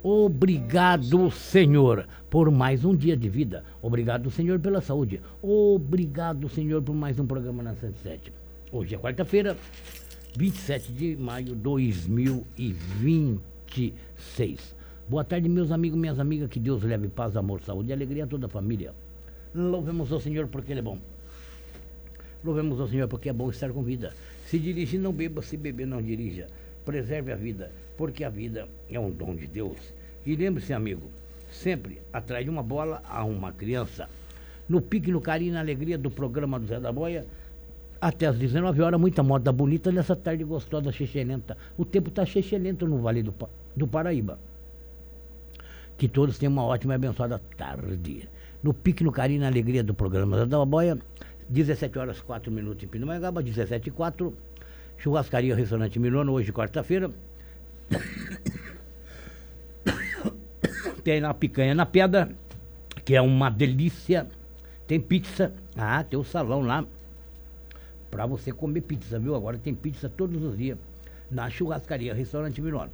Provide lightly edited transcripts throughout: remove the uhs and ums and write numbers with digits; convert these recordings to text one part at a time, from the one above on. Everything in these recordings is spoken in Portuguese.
Obrigado, Senhor, por mais um dia de vida. Obrigado, Senhor, pela saúde. Obrigado, Senhor, por mais um programa na 107. Hoje é quarta-feira, 27 de maio de 2026. Boa tarde, meus amigos, minhas amigas. Que Deus leve paz, amor, saúde e alegria a toda a família. Louvemos ao Senhor porque Ele é bom. Louvemos ao Senhor porque é bom estar com vida. Se dirigir, não beba. Se beber, não dirija. Preserve a vida, porque a vida é um dom de Deus. E lembre-se, amigo, sempre atrás de uma bola há uma criança. No pique, no carinho e na alegria do programa do Zé da Boia, até às 19 horas, muita moda bonita nessa tarde gostosa, xixelenta. O tempo está xixelento no Vale do Paraíba. Que todos tenham uma ótima e abençoada tarde. No pique, no carinho e na alegria do programa Zé da Boia, 17 horas 4 minutos em Pindamonhangaba, 17 e 4. Churrascaria Restaurante Milano, hoje quarta-feira. Tem lá picanha na pedra, que é uma delícia. Tem pizza. Tem o salão lá pra você comer pizza, viu? Agora tem pizza todos os dias na Churrascaria Restaurante Milano,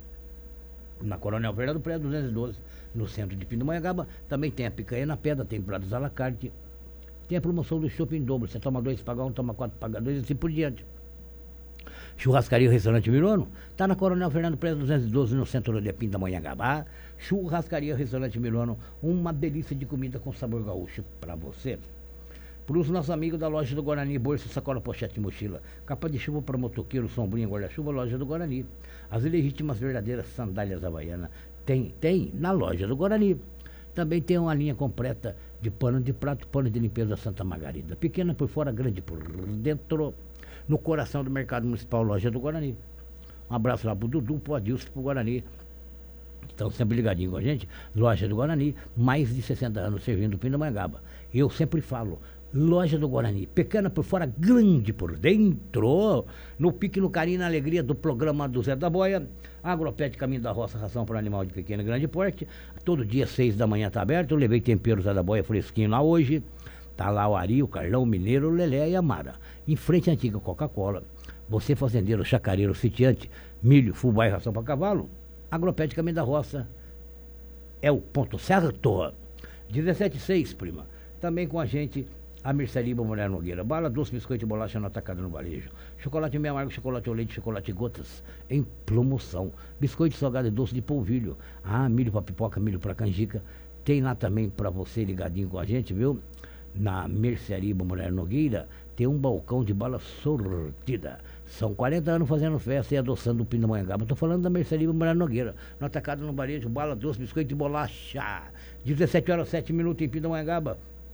na Coronel Fernando Pré 212, no centro de Pindamonhangaba. Também tem a picanha na pedra, tem pratos à la carte. Tem a promoção do shopping em dobro. Você toma 2, paga 1, toma 4, paga 2 e assim por diante. Churrascaria Restaurante Milano está na Coronel Fernando Pré 212, no centro de Pindamonhangaba. Churrascaria Restaurante Milano, uma delícia de comida com sabor gaúcho para você. Para os nossos amigos da loja do Guarani, bolsa, sacola, pochete e mochila, capa de chuva para motoqueiro, sombrinha, guarda-chuva, loja do Guarani. As legítimas verdadeiras sandálias havaianas tem na loja do Guarani. Também tem uma linha completa de pano de prato, pano de limpeza Santa Margarida. Pequena por fora, grande por dentro. No coração do Mercado Municipal, loja do Guarani. Um abraço lá pro Dudu, pro Adilson, pro Guarani. Estão sempre ligadinhos com a gente. Loja do Guarani, mais de 60 anos servindo Pindamonhangaba. Eu sempre falo, loja do Guarani, pequena por fora, grande por dentro. No pique, no carinho e na alegria do programa do Zé da Boia. Agropet Caminho da Roça, ração para animal de pequeno e grande porte. Todo dia, 6 da manhã tá aberto. Eu levei tempero Zé da Boia fresquinho lá hoje. Tá lá o Ari, o Carlão, o Mineiro, o Lelé e a Mara. Em frente à antiga Coca-Cola. Você fazendeiro, chacareiro, sitiante, milho, fubá e ração para cavalo. Agropet Caminho da Roça é o ponto certo. 17,6, prima. Também com a gente a Mercearia Mulher Nogueira. Bala, doce, biscoito e bolacha no atacado no varejo. Chocolate meio amargo, chocolate ao leite, chocolate gotas em promoção. Biscoito salgado e doce de polvilho. Milho para pipoca, milho para canjica. Tem lá também para você ligadinho com a gente, viu? Na Mercearia Mulher Nogueira tem um balcão de bala sortida. São 40 anos fazendo festa e adoçando o Pindamonhangaba. Estou falando da Mercearia Mulher Nogueira. No atacado no varejo, bala, doce, biscoito e bolacha. 17 horas 7 minutos em Pindamonhangaba.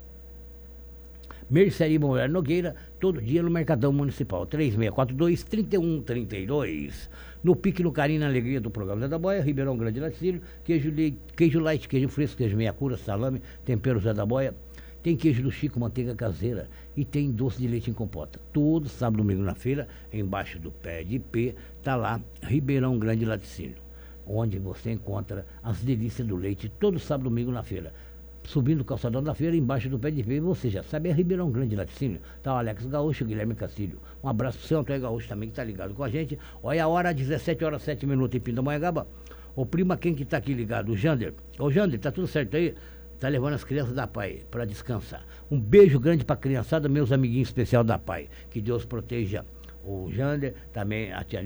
Mercearia Mulher Nogueira, todo dia no Mercadão Municipal, 3642-3132. No pique, no carinho e na alegria do programa da Boia, Ribeirão Grande Laticínio, queijo light, queijo fresco, queijo meia cura, salame, tempero Zé da Boia. Tem queijo do Chico, manteiga caseira e tem doce de leite em compota. Todo sábado e domingo na feira, embaixo do pé de P, tá lá Ribeirão Grande Laticínio, onde você encontra as delícias do leite, todo sábado e domingo na feira. Subindo o calçadão da feira, embaixo do pé de P, você já sabe, é Ribeirão Grande Laticínio. Tá o Alex Gaúcho, o Guilherme Castilho. Um abraço pro seu Antônio Gaúcho também, que tá ligado com a gente. Olha a hora, 17 horas 7 minutos em Pindamonhangaba. Ô prima, quem que tá aqui ligado? O Jander. Ô Jander, tá tudo certo aí? Tá levando as crianças da Pai para descansar. Um beijo grande pra criançada, meus amiguinhos especial da Pai. Que Deus proteja o Jander, também a tia